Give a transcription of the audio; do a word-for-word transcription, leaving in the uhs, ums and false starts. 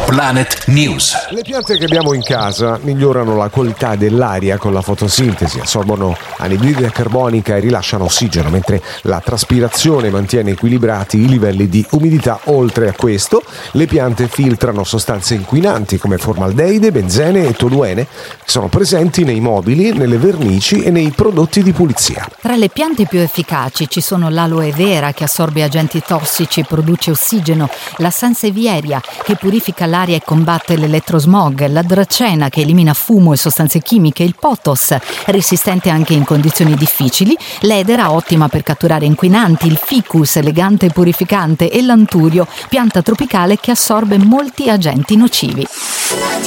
Planet News. Le piante che abbiamo in casa migliorano la qualità dell'aria con la fotosintesi, assorbono anidride carbonica e rilasciano ossigeno, mentre la traspirazione mantiene equilibrati i livelli di umidità. Oltre a questo, le piante filtrano sostanze inquinanti come formaldeide, benzene e toluene, che sono presenti nei mobili, nelle vernici e nei prodotti di pulizia. Tra le piante più efficaci ci sono l'aloe vera, che assorbe agenti tossici e produce ossigeno, la sansevieria, che purifica l'aria e combatte l'elettrosmog, la dracena, che elimina fumo e sostanze chimiche, il pothos, resistente anche in condizioni difficili, l'edera, ottima per catturare inquinanti, il ficus, elegante e purificante, e l'anturio, pianta tropicale che assorbe molti agenti nocivi.